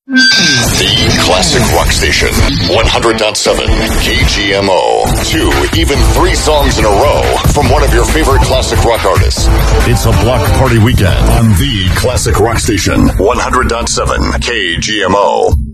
The Classic Rock Station, 100.7 KGMO. 2, even 3 songs in a row from one of your favorite classic rock artists. It's a block party weekend on the Classic Rock Station, 100.7 KGMO.